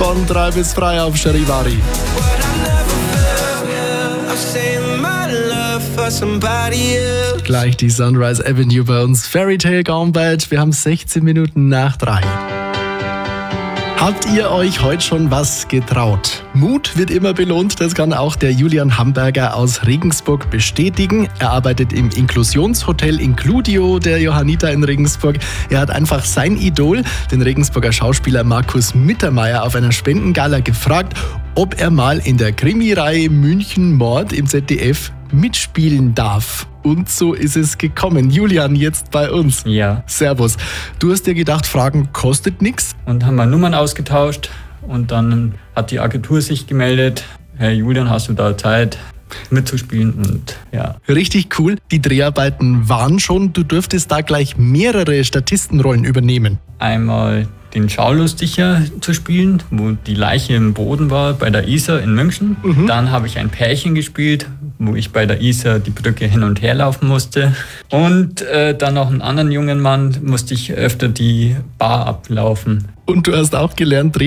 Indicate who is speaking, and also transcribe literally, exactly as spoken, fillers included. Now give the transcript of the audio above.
Speaker 1: von drei bis frei auf Charivari. Gleich die Sunrise Avenue bei uns. Fairy Tale Gone Bad. Wir haben sechzehn Minuten nach drei. Habt ihr euch heute schon was getraut? Mut wird immer belohnt, das kann auch der Julian Hamburger aus Regensburg bestätigen. Er arbeitet im Inklusionshotel Includio der Johanniter in Regensburg. Er hat einfach sein Idol, den Regensburger Schauspieler Markus Mittermeier, auf einer Spendengala gefragt, ob er mal in der Krimireihe München Mord im Z D F mitspielen darf. Und so ist es gekommen. Julian, jetzt bei uns.
Speaker 2: Ja.
Speaker 1: Servus. Du hast dir gedacht, Fragen kostet nichts?
Speaker 2: Und haben wir Nummern ausgetauscht und dann hat die Agentur sich gemeldet. Herr Julian, hast du da Zeit mitzuspielen? Und ja.
Speaker 1: Richtig cool. Die Dreharbeiten waren schon. Du dürftest da gleich mehrere Statistenrollen übernehmen.
Speaker 2: Einmal den Schaulustiger zu spielen, wo die Leiche im Boden war bei der Isar in München. Mhm. Dann habe ich ein Pärchen gespielt, wo ich bei der Isar die Brücke hin und her laufen musste. Und äh, dann noch einen anderen jungen Mann musste ich öfter die Bar ablaufen.
Speaker 1: Und du hast auch gelernt,